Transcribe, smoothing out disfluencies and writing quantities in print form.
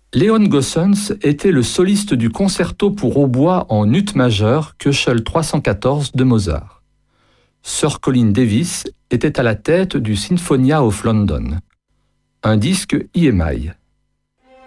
Léon Goossens était le soliste du concerto pour hautbois en ut majeur Köchel 314 de Mozart. Sir Colin Davis était à la tête du Sinfonia of London. Un disque EMI.